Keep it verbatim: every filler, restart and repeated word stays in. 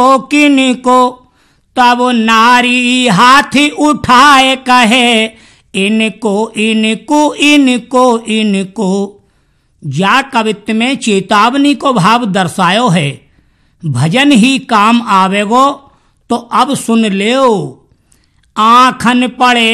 किनको तब नारी हाथी उठाए कहे इनको इनको इनको इनको। जा कवित्व में चेतावनी को भाव दर्शायो है। भजन ही काम आवेगो तो अब सुन ले। आँखन पड़े